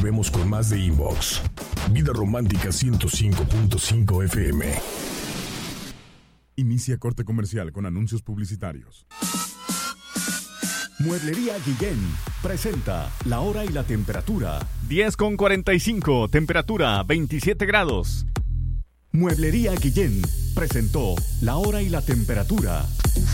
Volvemos con más de Inbox. Vida Romántica 105.5 FM. Inicia corte comercial con anuncios publicitarios. Mueblería Guillén presenta la hora y la temperatura. 10:45, temperatura 27 grados. Mueblería Guillén presentó la hora y la temperatura.